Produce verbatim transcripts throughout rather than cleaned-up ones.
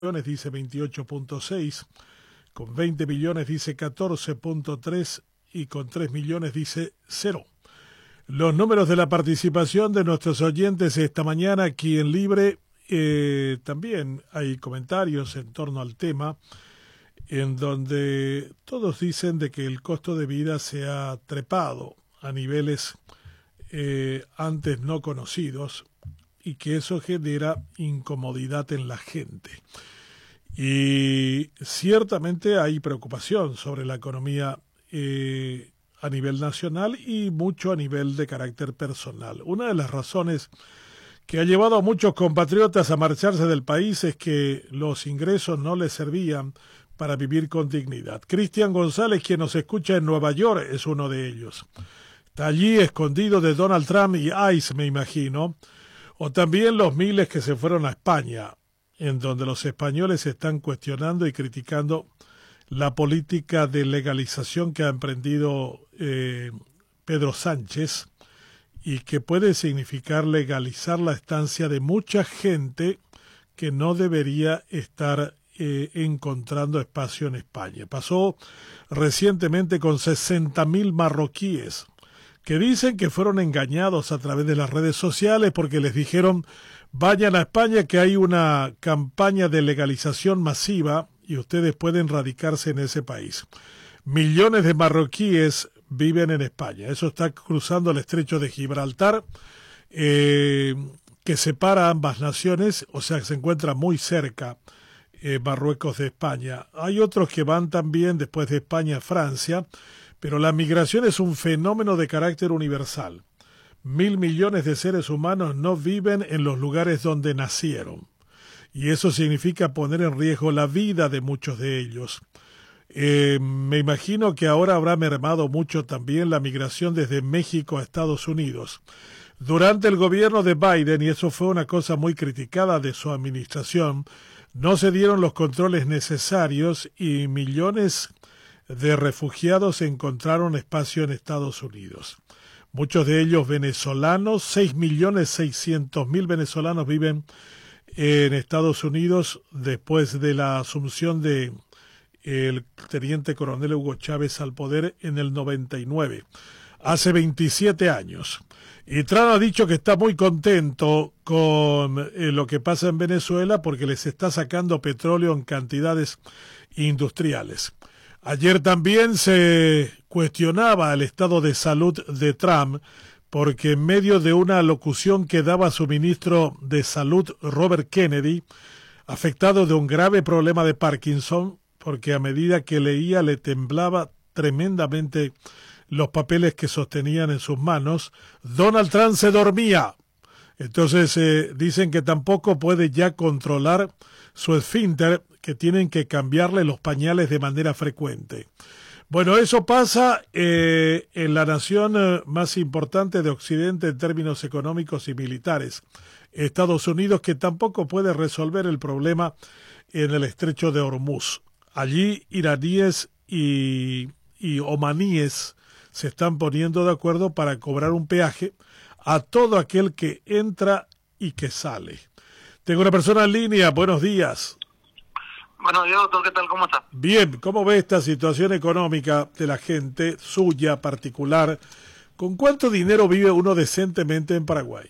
millones dice veintiocho punto seis, con veinte millones dice catorce punto tres y con tres millones dice cero. Los números de la participación de nuestros oyentes esta mañana aquí en Libre, eh, también hay comentarios en torno al tema, en donde todos dicen de que el costo de vida se ha trepado a niveles eh, antes no conocidos y que eso genera incomodidad en la gente. Y ciertamente hay preocupación sobre la economía eh, a nivel nacional y mucho a nivel de carácter personal. Una de las razones que ha llevado a muchos compatriotas a marcharse del país es que los ingresos no les servían para vivir con dignidad. Cristian González, quien nos escucha en Nueva York, es uno de ellos. Está allí escondido de Donald Trump y ICE, me imagino, o también los miles que se fueron a España, en donde los españoles están cuestionando y criticando la política de legalización que ha emprendido eh, Pedro Sánchez y que puede significar legalizar la estancia de mucha gente que no debería estar eh, encontrando espacio en España. Pasó recientemente con sesenta mil marroquíes que dicen que fueron engañados a través de las redes sociales porque les dijeron vayan a España que hay una campaña de legalización masiva y ustedes pueden radicarse en ese país. Millones de marroquíes viven en España. Eso está cruzando el estrecho de Gibraltar, eh, que separa ambas naciones, o sea, que se encuentra muy cerca eh, Marruecos de España. Hay otros que van también después de España a Francia, pero la migración es un fenómeno de carácter universal. Mil millones de seres humanos no viven en los lugares donde nacieron. Y eso significa poner en riesgo la vida de muchos de ellos. Eh, me imagino que ahora habrá mermado mucho también la migración desde México a Estados Unidos. Durante el gobierno de Biden, y eso fue una cosa muy criticada de su administración, no se dieron los controles necesarios y millones de refugiados encontraron espacio en Estados Unidos. Muchos de ellos venezolanos, seis millones seiscientos mil venezolanos viven en Estados Unidos después de la asunción de el teniente coronel Hugo Chávez al poder en el noventa y nueve, hace veintisiete años. Y Trump ha dicho que está muy contento con eh, lo que pasa en Venezuela porque les está sacando petróleo en cantidades industriales. Ayer también se cuestionaba el estado de salud de Trump porque en medio de una locución que daba su ministro de Salud, Robert Kennedy, afectado de un grave problema de Parkinson, porque a medida que leía le temblaba tremendamente los papeles que sostenían en sus manos, Donald Trump se dormía. Entonces eh, dicen que tampoco puede ya controlar su esfínter, que tienen que cambiarle los pañales de manera frecuente. Bueno, eso pasa eh, en la nación eh, más importante de Occidente en términos económicos y militares, Estados Unidos, que tampoco puede resolver el problema en el estrecho de Hormuz. Allí iraníes y, y omaníes se están poniendo de acuerdo para cobrar un peaje a todo aquel que entra y que sale. Tengo una persona en línea. Buenos días. Buenos días, doctor. ¿Qué tal? ¿Cómo está? Bien. ¿Cómo ve esta situación económica de la gente suya particular? ¿Con cuánto dinero vive uno decentemente en Paraguay?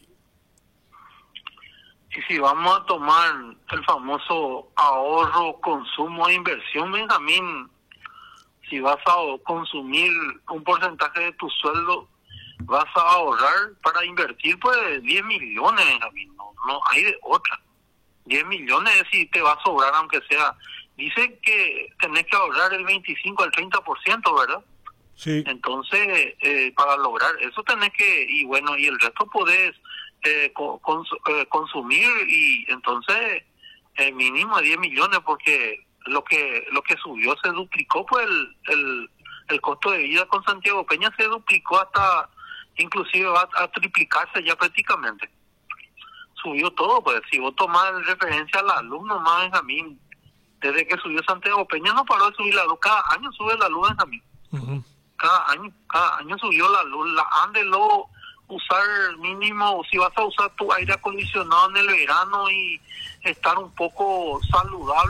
Y si vamos a tomar el famoso ahorro, consumo e inversión, Benjamín, si vas a consumir un porcentaje de tu sueldo, vas a ahorrar para invertir pues diez millones, Benjamín, no, no hay de otra. diez millones si te va a sobrar, aunque sea. Dicen que tenés que ahorrar el veinticinco al treinta por ciento, ¿verdad? Sí. Entonces, eh, para lograr eso tenés que, y bueno, y el resto podés eh, cons eh, consumir, y entonces eh, mínimo diez millones, porque lo que lo que subió se duplicó, pues el, el, el costo de vida con Santiago Peña se duplicó hasta, inclusive va a, a triplicarse ya prácticamente. Subió todo, pues si vos tomás referencia a la luz nomás, Benjamín, desde que subió Santiago Peña no paró de subir la luz, cada año sube la luz, Benjamín. Uh-huh. Cada año, cada año subió la luz, la Ande lo usar mínimo, si vas a usar tu aire acondicionado en el verano y estar un poco saludable,